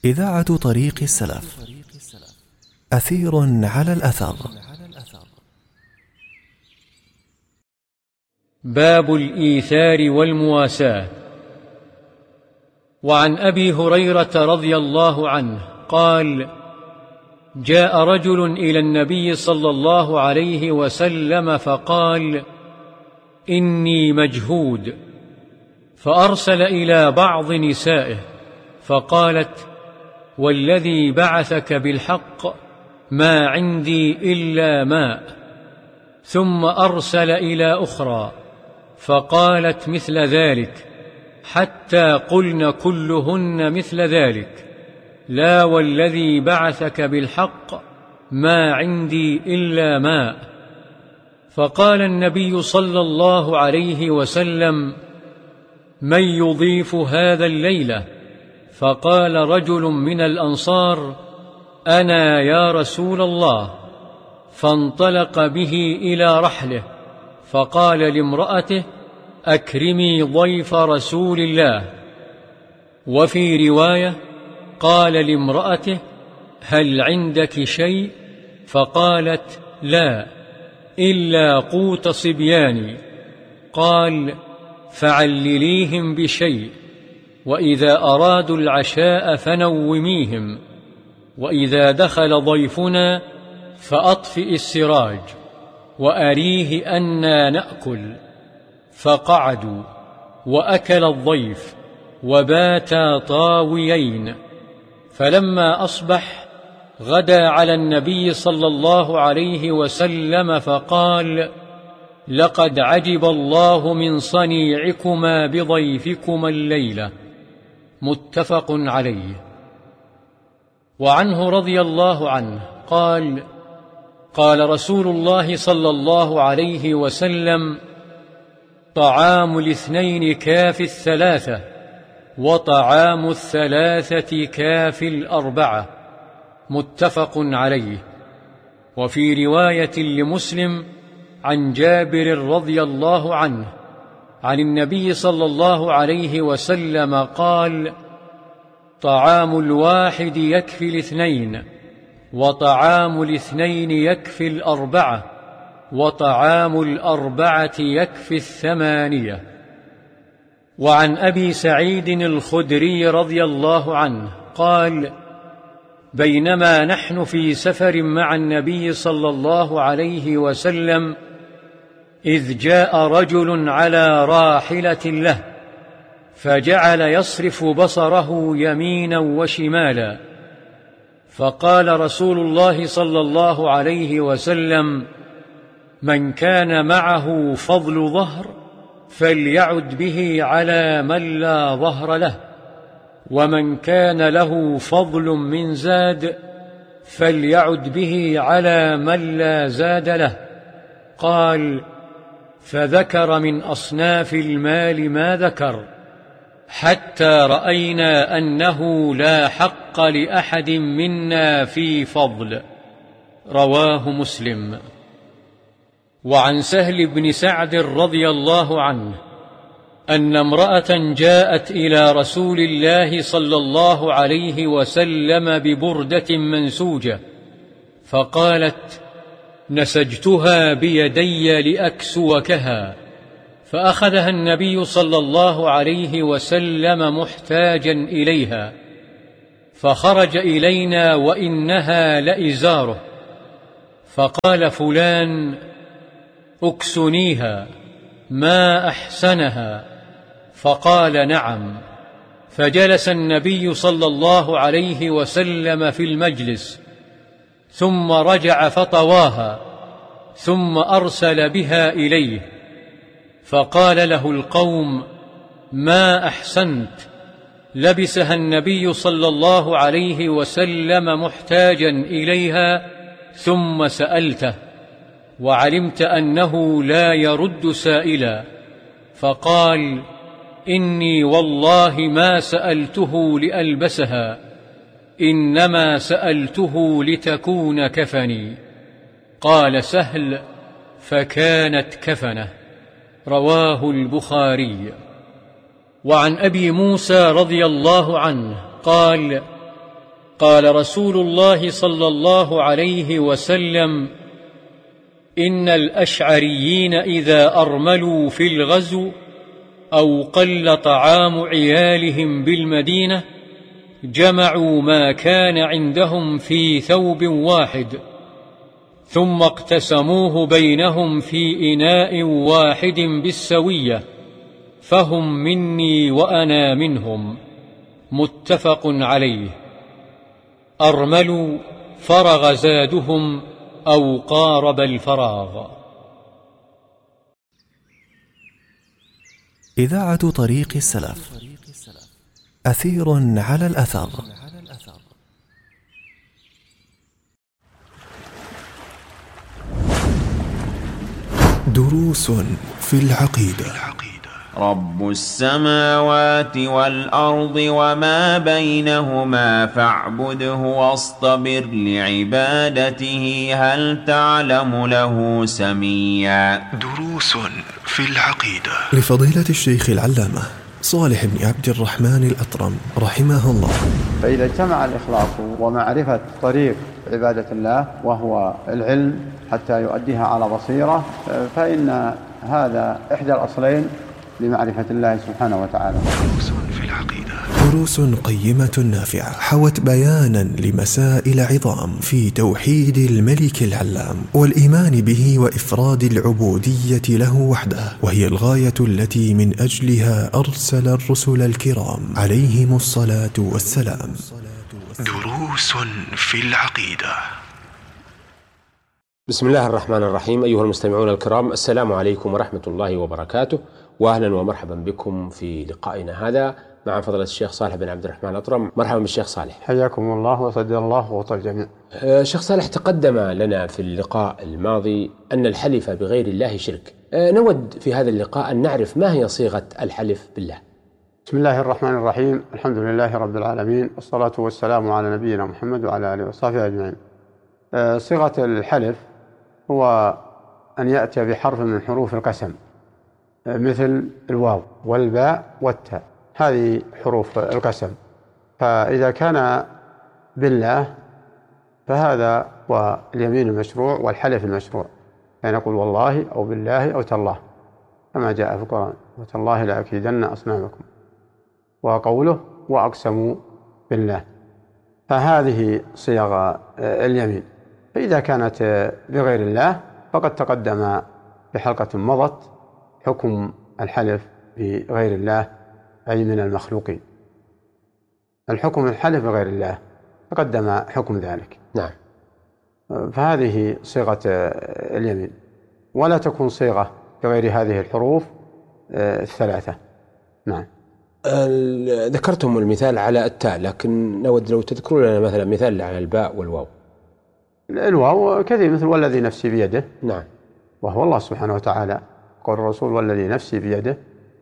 إذاعة طريق السلف. أثير على الأثر. باب الإيثار والمواساة. وعن أبي هريرة رضي الله عنه قال: جاء رجل إلى النبي صلى الله عليه وسلم فقال: إني مجهود، فأرسل إلى بعض نسائه فقالت: والذي بعثك بالحق ما عندي إلا ماء. ثم أرسل إلى أخرى فقالت مثل ذلك، حتى قلن كلهن مثل ذلك: لا والذي بعثك بالحق ما عندي إلا ماء. فقال النبي صلى الله عليه وسلم: من يضيف هذا الليلة؟ فقال رجل من الأنصار: أنا يا رسول الله. فانطلق به إلى رحله فقال لامرأته: أكرمي ضيف رسول الله. وفي رواية قال لامرأته: هل عندك شيء؟ فقالت: لا، إلا قوت صبياني. قال: فعلليهم بشيء، وإذا أرادوا العشاء فنوميهم، وإذا دخل ضيفنا فأطفئ السراج وأريه أنا نأكل. فقعدوا وأكل الضيف وباتا طاويين. فلما أصبح غدا على النبي صلى الله عليه وسلم فقال: لقد عجب الله من صنيعكما بضيفكما الليلة. متفق عليه. وعنه رضي الله عنه قال: قال رسول الله صلى الله عليه وسلم: طعام الاثنين كافي الثلاثة، وطعام الثلاثة كافي الأربعة. متفق عليه. وفي رواية لمسلم عن جابر رضي الله عنه عن النبي صلى الله عليه وسلم قال: طعام الواحد يكفي الاثنين، وطعام الاثنين يكفي الأربعة، وطعام الأربعة يكفي الثمانية. وعن أبي سعيد الخدري رضي الله عنه قال: بينما نحن في سفر مع النبي صلى الله عليه وسلم إذ جاء رجل على راحلة له، فجعل يصرف بصره يمينا وشمالا. فقال رسول الله صلى الله عليه وسلم: من كان معه فضل ظهر فليعد به على من لا ظهر له، ومن كان له فضل من زاد فليعد به على من لا زاد له. قال: فذكر من أصناف المال ما ذكر، حتى رأينا أنه لا حق لأحد منا في فضل. رواه مسلم. وعن سهل بن سعد رضي الله عنه أن امرأة جاءت إلى رسول الله صلى الله عليه وسلم ببردة منسوجة، فقالت: نسجتها بيدي لأكسوكها. فأخذها النبي صلى الله عليه وسلم محتاجا إليها، فخرج إلينا وإنها لإزاره، فقال فلان: اكسنيها، ما أحسنها. فقال: نعم. فجلس النبي صلى الله عليه وسلم في المجلس، ثم رجع فطواها، ثم أرسل بها إليه، فقال له القوم: ما أحسنت. لبسها النبي صلى الله عليه وسلم محتاجا إليها، ثم سألته، وعلمت أنه لا يرد سائلا، فقال: إني والله ما سألته لألبسها، إنما سألته لتكون كفني. قال سهل: فكانت كفنه. رواه البخاري. وعن أبي موسى رضي الله عنه قال: قال رسول الله صلى الله عليه وسلم: إن الأشعريين إذا أرملوا في الغزو أو قل طعام عيالهم بالمدينة جمعوا ما كان عندهم في ثوب واحد ثم اقتسموه بينهم في إناء واحد بالسوية، فهم مني وأنا منهم. متفق عليه. أرملوا فرغ زادهم أو قارب الفراغ. إذاعة طريق السلف، أثير على الأثر. دروس في العقيدة. رب السماوات والأرض وما بينهما فاعبده واصطبر لعبادته هل تعلم له سميا. دروس في العقيدة لفضيلة الشيخ العلامة صالح بن عبد الرحمن الأطرم رحمه الله. فإذا اجتمع الإخلاص ومعرفة طريق عبادة الله وهو العلم حتى يؤديها على بصيرة، فإن هذا إحدى الأصلين لمعرفة الله سبحانه وتعالى. دروس في العقيدة، دروس قيمة نافعة حوت بيانا لمسائل عظام في توحيد الملك العلام والإيمان به وإفراد العبودية له وحده، وهي الغاية التي من أجلها أرسل الرسل الكرام عليهم الصلاة والسلام. دروس في العقيدة. بسم الله الرحمن الرحيم. أيها المستمعون الكرام، السلام عليكم ورحمة الله وبركاته، وأهلا ومرحبا بكم في لقائنا هذا مع فضيلة الشيخ صالح بن عبد الرحمن الأطرم. مرحبا بالشيخ صالح. حياكم الله وسدد الله وطال الجميع. شيخ صالح، تقدم لنا في اللقاء الماضي أن الحلف بغير الله شرك. نود في هذا اللقاء أن نعرف ما هي صيغة الحلف بالله. بسم الله الرحمن الرحيم. الحمد لله رب العالمين، والصلاة والسلام على نبينا محمد وعلى آله وصحبه أجمعين. صيغة الحلف هو أن يأتي بحرف من حروف القسم، مثل الواو والباء والتاء، هذه حروف القسم. فإذا كان بالله فهذا هو اليمين المشروع والحلف المشروع، يعني نقول والله أو بالله أو تالله كما جاء في القرآن: وتالله لأكيدن أصنامكم. وقوله وأقسموا بالله، فهذه صيغ اليمين. فإذا كانت بغير الله فقد تقدم في حلقة مضت حكم الحلف بغير الله، أي من المخلوقين. الحكم الحلف بغير الله تقدم حكم ذلك. نعم. فهذه صيغة اليمين، ولا تكون صيغة بغير هذه الحروف الثلاثة. نعم. ذكرتم المثال على التاء، لكن نود لو تذكروا لنا مثلا مثال على الباء والواو. الواو كثير، مثل والذي نفسي بيده. نعم. وهو الله سبحانه وتعالى، قول الرسول والذي نفسي بيده.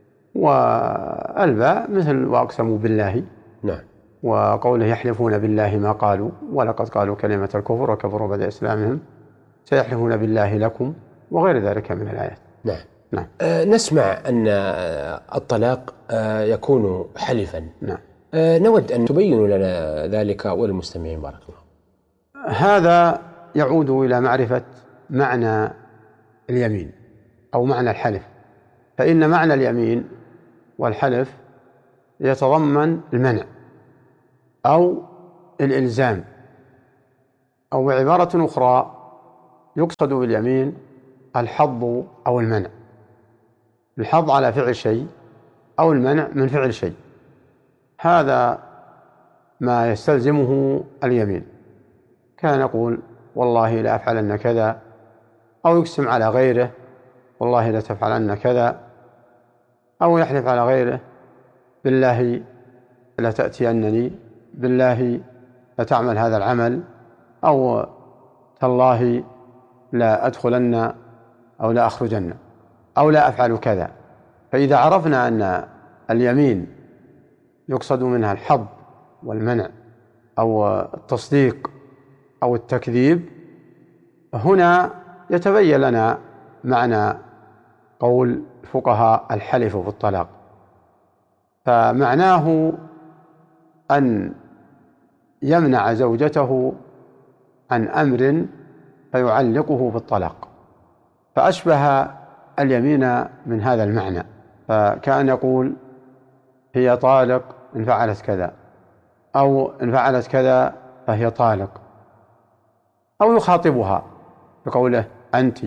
والباء مثل وأقسموا بالله. نعم. وقوله يحلفون بالله ما قالوا ولقد قالوا كلمة الكفر وكفروا بعد إسلامهم سيحلفون بالله لكم، وغير ذلك من الآيات. نعم. نعم. نسمع أن الطلاق يكون حلفا. نعم. نود أن تبينوا لنا ذلك وللمستمعين بارك الله. هذا يعود إلى معرفة معنى اليمين أو معنى الحلف. فإن معنى اليمين والحلف يتضمن المنع أو الإلزام، أو بعبارة أخرى يقصد باليمين الحظ أو المنع، الحظ على فعل شيء أو المنع من فعل شيء. هذا ما يستلزمه اليمين. كان يقول والله لا أفعلن كذا، أو يقسم على غيره والله لا تفعلن كذا، أو يحلف على غيره بالله لا تأتينني، بالله لا تعمل هذا العمل، أو تالله لا أدخلن أو لا أخرجن أو لا أفعل كذا. فإذا عرفنا أن اليمين يقصد منها الحظ والمنع أو التصديق أو التكذيب، هنا يتبين لنا معنى قول فقهاء الحلف في الطلاق. فمعناه أن يمنع زوجته عن أمر فيعلقه بالطلاق، فأشبه اليمين من هذا المعنى، فكأن يقول هي طالق إن فعلت كذا، أو إن فعلت كذا فهي طالق، أو يخاطبها بقوله أنت،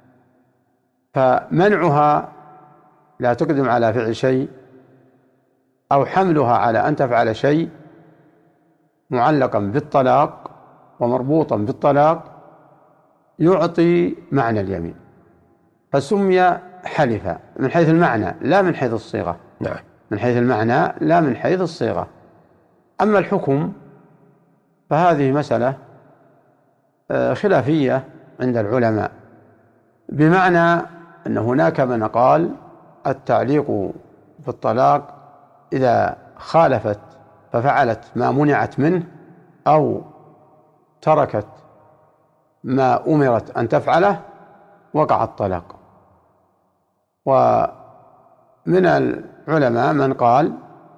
فمنعها لا تقدم على فعل شيء أو حملها على أن تفعل شيء معلقا بالطلاق ومربوطا بالطلاق يعطي معنى اليمين، فسمي حلفا من حيث المعنى لا من حيث الصيغة. نعم. من حيث المعنى لا من حيث الصيغة. أما الحكم فهذه مسألة خلافية عند العلماء، بمعنى أن هناك من قال التعليق بالطلاق إذا خالفت ففعلت ما منعت منه أو تركت ما أمرت أن تفعله وقع الطلاق. ومن العلماء من قال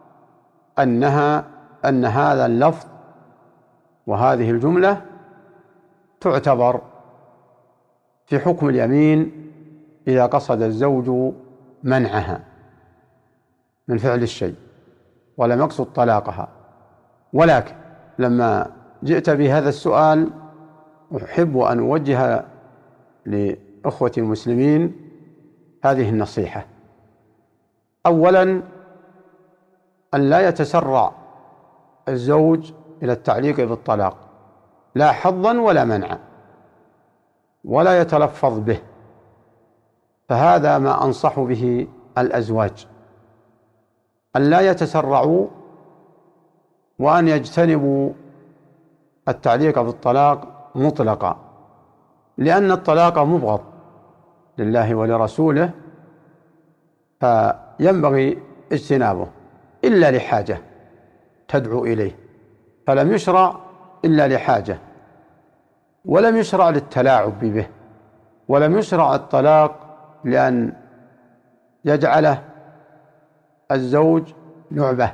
أن هذا اللفظ وهذه الجملة تعتبر في حكم اليمين إذا قصد الزوج منعها من فعل الشيء ولم يقصد طلاقها. ولكن لما جئت بهذا السؤال أحب أن أوجه لإخوة المسلمين هذه النصيحة: أولا أن لا يتسرع الزوج إلى التعليق بالطلاق لا حظا ولا منعا، ولا يتلفظ به، فهذا ما أنصح به الأزواج، أن لا يتسرعوا وأن يجتنبوا التعليق بالطلاق مطلقا، لأن الطلاق مبغض لله ولرسوله، فينبغي اجتنابه إلا لحاجة تدعو إليه، فلم يشرع إلا لحاجة، ولم يشرع للتلاعب به، ولم يشرع الطلاق لأن يجعله الزوج لعبة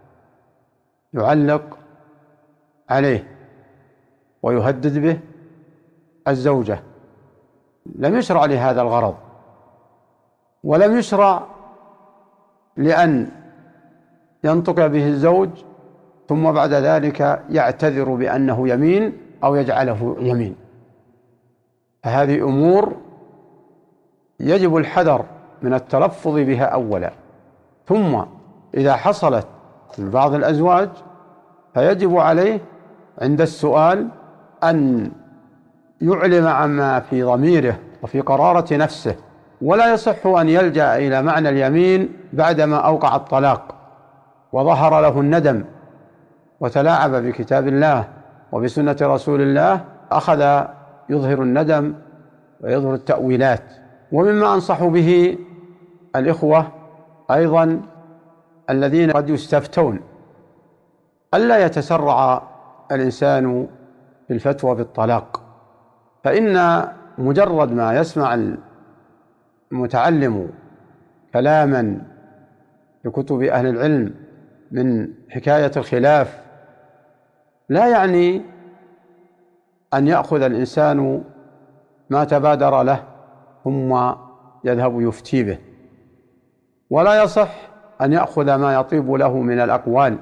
يعلق عليه ويهدد به الزوجة، لم يشرع لهذا الغرض، ولم يشرع لأن ينطق به الزوج ثم بعد ذلك يعتذر بأنه يمين أو يجعله يمين. فهذه أمور يجب الحذر من التلفظ بها أولا، ثم إذا حصلت من بعض الأزواج فيجب عليه عند السؤال أن يعلم عما في ضميره وفي قرارة نفسه، ولا يصح أن يلجأ إلى معنى اليمين بعدما أوقع الطلاق وظهر له الندم وتلاعب بكتاب الله وبسنة رسول الله، أخذ يظهر الندم ويظهر التأويلات. ومما أنصح به الإخوة أيضا الذين قد يستفتون ألا يتسرع الإنسان في الفتوى بالطلاق، فإن مجرد ما يسمع المتعلم كلاما في كتب أهل العلم من حكاية الخلاف لا يعني أن يأخذ الإنسان ما تبادر له ثم يذهب يفتي به، ولا يصح أن يأخذ ما يطيب له من الأقوال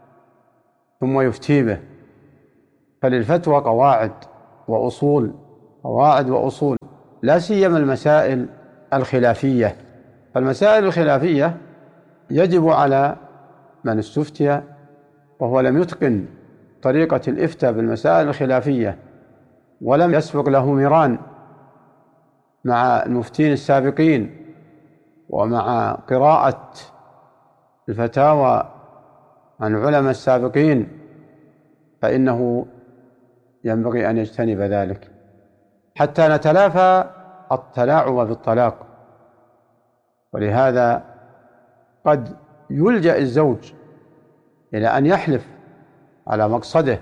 ثم يفتي به، فللفتوى قواعد وأصول، قواعد وأصول، لا سيما المسائل الخلافية. فالمسائل الخلافية يجب على من استفتي وهو لم يتقن طريقة الإفتاء بالمسائل الخلافية ولم يسبق له مران مع المفتين السابقين ومع قراءة الفتاوى عن علماء السابقين، فإنه ينبغي أن يجتنب ذلك حتى نتلافى التلاعب بالطلاق. ولهذا قد يلجأ الزوج إلى أن يحلف على مقصده،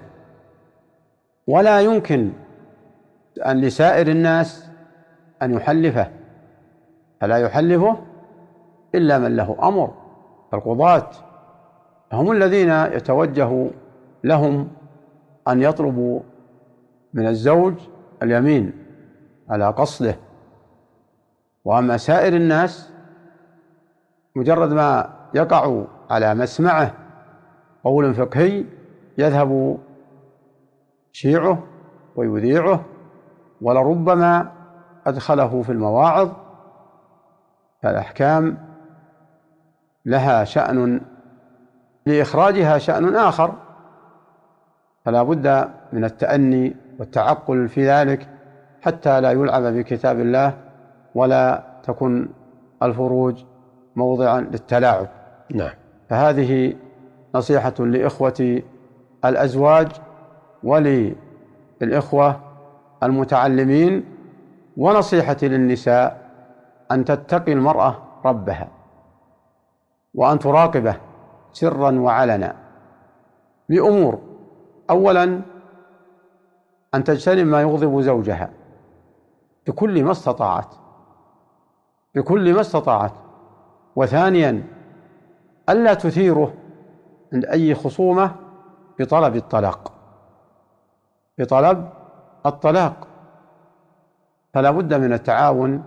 ولا يمكن أن لسائر الناس أن يحلفه، فلا يحلفه إلا من له أمر. القضاة هم الذين يتوجه لهم أن يطلبوا من الزوج اليمين على قصده. وأما سائر الناس مجرد ما يقع على مسمعه قول فقهي يذهب شيعه ويذيعه، ولربما أدخله في المواعظ. فالأحكام لها شأن، لإخراجها شأن آخر، فلا بد من التأني والتعقل في ذلك حتى لا يلعب بكتاب الله ولا تكن الفروج موضعا للتلاعب. نعم. فهذه نصيحة لإخوة الأزواج وللإخوة المتعلمين، ونصيحة للنساء أن تتقي المرأة ربها وأن تراقبه سرا وعلنا بأمور: أولا أن تجتنب ما يغضب زوجها بكل ما استطاعت، وثانيا ألا تثيره عند أي خصومة بطلب الطلاق، فلا بد من التعاون،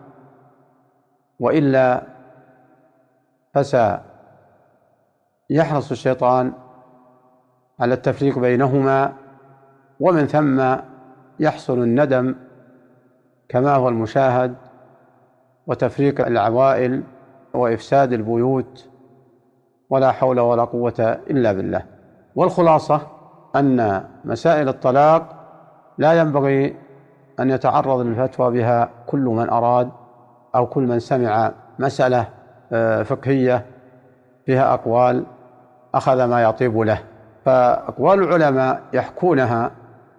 وإلا فسيحرص الشيطان على التفريق بينهما، ومن ثم يحصل الندم كما هو المشاهد، وتفريق العوائل وإفساد البيوت، ولا حول ولا قوة إلا بالله. والخلاصة أن مسائل الطلاق لا ينبغي أن يتعرض للفتوى بها كل من أراد أو كل من سمع مسألة فقهية فيها أقوال أخذ ما يطيب له. فأقوال العلماء يحكونها،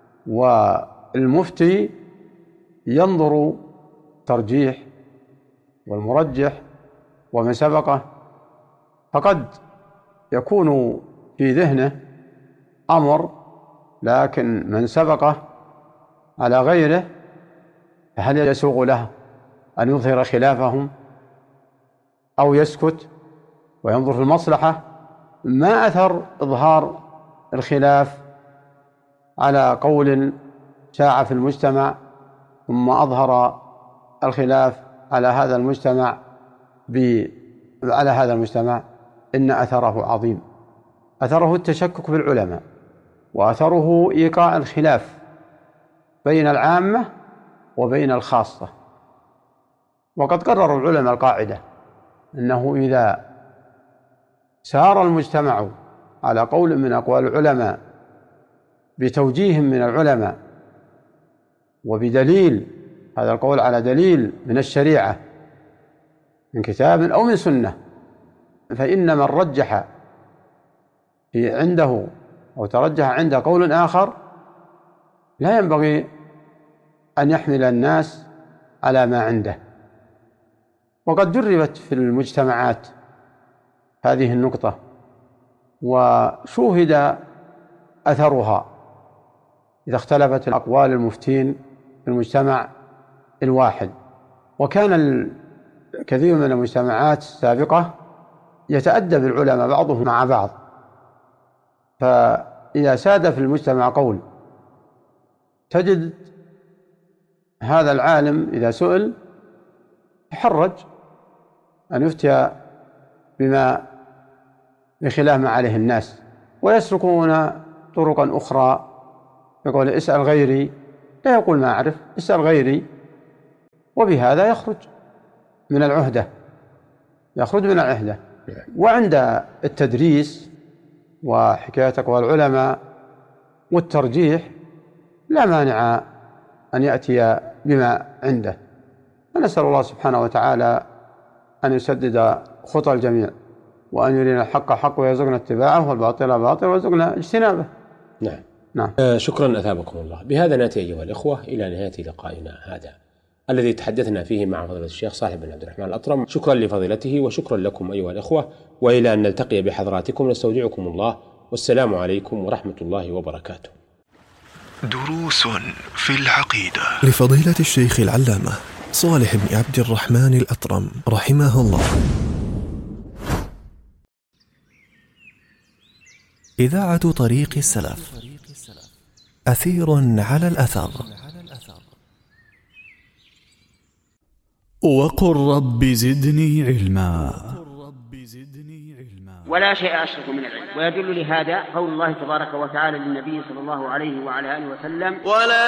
والمفتي ينظر ترجيح والمرجح ومن سبقه، فقد يكون في ذهنه أمر لكن من سبقه على غيره، فهل يسوغ له أن يظهر خلافهم أو يسكت وينظر في المصلحة؟ ما أثر إظهار الخلاف على قول شاع في المجتمع ثم أظهر الخلاف على هذا المجتمع؟ إن أثره عظيم، أثره التشكك في العلماء، وأثره إيقاع الخلاف بين العامة وبين الخاصة. وقد قرر العلماء القاعدة أنه إذا سار المجتمع على قول من أقوال العلماء بتوجيه من العلماء وبدليل، هذا القول على دليل من الشريعة من كتاب أو من سنة، فإن من رجح عنده أو ترجح عنده قول آخر لا ينبغي أن يحمل الناس على ما عنده. وقد جربت في المجتمعات هذه النقطة وشوهد أثرها إذا اختلفت أقوال المفتين في المجتمع الواحد. وكان كثير من المجتمعات السابقة يتأدب العلماء بعضهم مع بعض، فإذا ساد في المجتمع قول تجد هذا العالم إذا سئل يحرج أن يفتي بخلاف ما عليه الناس، ويسلكون طرقا أخرى، يقول اسأل غيري، لا يقول ما أعرف، اسأل غيري، وبهذا يخرج من العهدة. وعند التدريس وحكاية أقوال العلماء والترجيح لا مانع أن يأتي بما عنده. فنسأل الله سبحانه وتعالى أن يسدد خطى الجميع، وأن يرينا الحق حق ويرزقنا اتباعه، والباطل باطل ويرزقنا اجتنابه. نعم. شكرا أثابكم الله. بهذا نأتي أيها الإخوة إلى نهاية لقائنا هذا الذي تحدثنا فيه مع فضيلة الشيخ صالح بن عبد الرحمن الأطرم. شكرا لفضيلته وشكرا لكم أيها الإخوة، وإلى أن نلتقي بحضراتكم نستودعكم الله، والسلام عليكم ورحمة الله وبركاته. دروس في العقيدة لفضيلة الشيخ العلامة صالح بن عبد الرحمن الأطرم رحمه الله. إذاعة طريق السلف أثير على الأثر. وقل رب زدني علما. ولا شيء أشرك من العلم. ويدل لهذا قول الله تبارك وتعالى للنبي صلى الله عليه وعلى آله وسلم: ولا